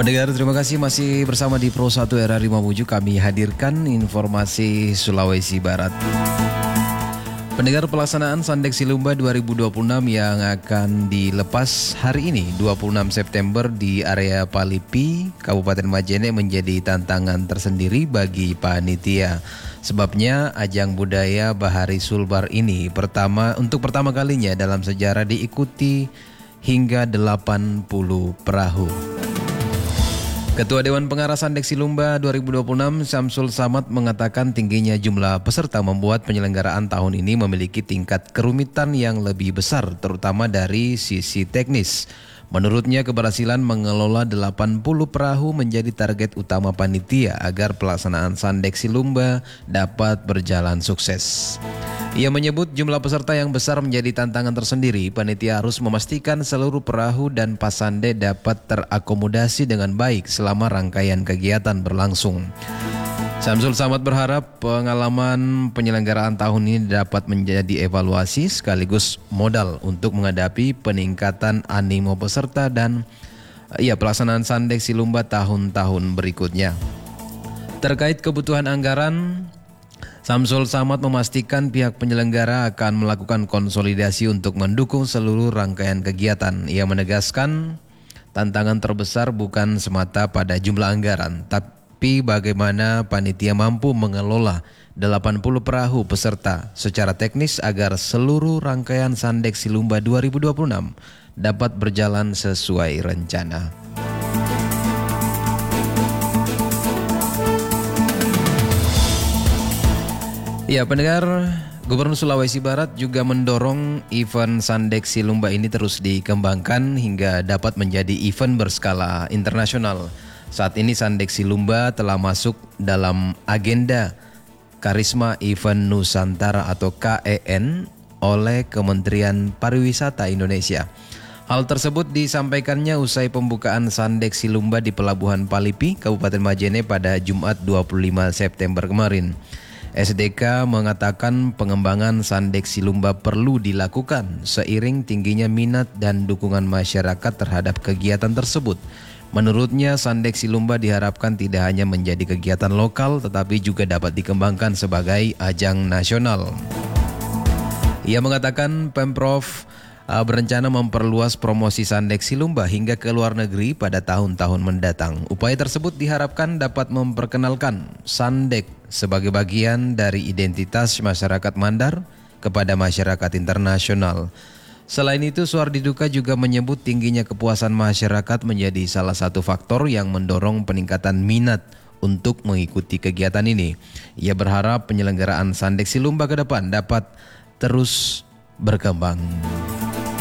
Pendengar, terima kasih masih bersama di Pro 1 RRI Mamuju. Kami hadirkan informasi Sulawesi Barat. Pendengar, pelaksanaan Sandeksi Lumba 2026 yang akan dilepas hari ini 26 September di area Palipi, Kabupaten Majene menjadi tantangan tersendiri bagi panitia. Sebabnya ajang budaya Bahari Sulbar ini untuk pertama kalinya dalam sejarah diikuti hingga 80 perahu. Ketua Dewan Pengarah Sandeksi Lumba 2026 Syamsul Samad mengatakan tingginya jumlah peserta membuat penyelenggaraan tahun ini memiliki tingkat kerumitan yang lebih besar terutama dari sisi teknis. Menurutnya keberhasilan mengelola 80 perahu menjadi target utama panitia agar pelaksanaan Sandeksi Lumba dapat berjalan sukses. Ia menyebut jumlah peserta yang besar menjadi tantangan tersendiri. Panitia harus memastikan seluruh perahu dan pasande dapat terakomodasi dengan baik selama rangkaian kegiatan berlangsung. Syamsul Samad berharap pengalaman penyelenggaraan tahun ini dapat menjadi evaluasi sekaligus modal untuk menghadapi peningkatan animo peserta dan pelaksanaan Sandeksi Lumba tahun-tahun berikutnya. Terkait kebutuhan anggaran, Syamsul Samad memastikan pihak penyelenggara akan melakukan konsolidasi untuk mendukung seluruh rangkaian kegiatan. Ia menegaskan tantangan terbesar bukan semata pada jumlah anggaran, tapi bagaimana panitia mampu mengelola 80 perahu peserta secara teknis agar seluruh rangkaian Sandeksi Lumba 2026 dapat berjalan sesuai rencana. Ya, pendengar, Gubernur Sulawesi Barat juga mendorong event Sandeksi Lumba ini terus dikembangkan hingga dapat menjadi event berskala internasional. Saat ini Sandeksi Lumba telah masuk dalam agenda Karisma Event Nusantara atau KEN oleh Kementerian Pariwisata Indonesia. Hal tersebut disampaikannya usai pembukaan Sandeksi Lumba di Pelabuhan Palipi, Kabupaten Majene pada Jumat 25 September kemarin. SDK mengatakan pengembangan Sandeksi Lumba perlu dilakukan seiring tingginya minat dan dukungan masyarakat terhadap kegiatan tersebut. Menurutnya, Sandeksi Lumba diharapkan tidak hanya menjadi kegiatan lokal tetapi juga dapat dikembangkan sebagai ajang nasional. Ia mengatakan Pemprov berencana memperluas promosi Sandeksi Lumba hingga ke luar negeri pada tahun-tahun mendatang. Upaya tersebut diharapkan dapat memperkenalkan Sandek sebagai bagian dari identitas masyarakat Mandar kepada masyarakat internasional. Selain itu, Suhardi Duka juga menyebut tingginya kepuasan masyarakat menjadi salah satu faktor yang mendorong peningkatan minat untuk mengikuti kegiatan ini. Ia berharap penyelenggaraan Sandeksi Lumba ke depan dapat terus berkembang.